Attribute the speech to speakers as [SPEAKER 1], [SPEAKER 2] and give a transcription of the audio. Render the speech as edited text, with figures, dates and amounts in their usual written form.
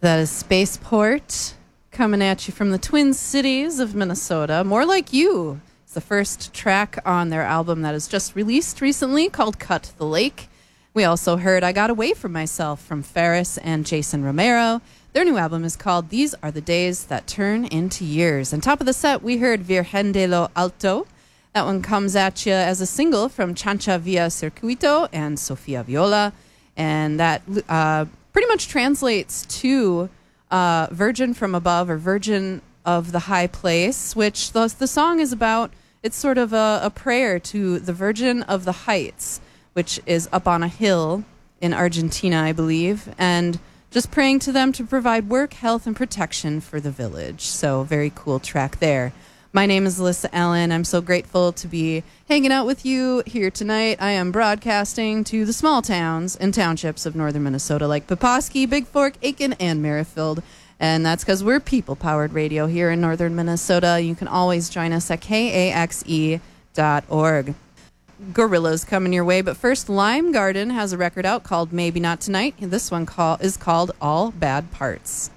[SPEAKER 1] That is Spaceport, coming at you from the Twin Cities of Minnesota. More Like You. It's the first track on their album that is just released recently called Cut the Lake. We also heard I Got Away From Myself from Ferris and Jason Romero. Their new album is called These Are the Days That Turn Into Years. And top of the set, we heard Virgen de lo Alto. That one comes at you as a single from Chancha Via Circuito and Sofia Viola. And that pretty much translates to Virgin from Above or Virgin of the High Place, which the song is about. It's sort of a prayer to the Virgin of the Heights, which is up on a hill in Argentina, I believe, and just praying to them to provide work, health, and protection for the village. So very cool track there. My name is Alyssa Allen. I'm so grateful to be hanging out with you here tonight. I am broadcasting to the small towns and townships of northern Minnesota like Peposky, Big Fork, Aiken, and Merrifield. And that's because we're people-powered radio here in northern Minnesota. You can always join us at kaxe.org. Gorillas coming your way, but first, Lime Garden has a record out called Maybe Not Tonight. This one is called All Bad Parts.